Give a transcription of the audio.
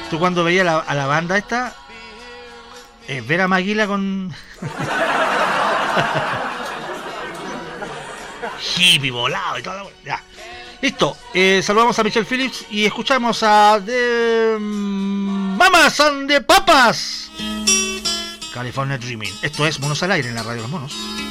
Tú cuando veías a la banda esta, ver a Maguila con... hippie volado y todo. Ya. Listo. Saludamos a Michelle Phillips y escuchamos a The Mamas and the Papas. California Dreaming. Esto es Monos al Aire en la Radio Los Monos.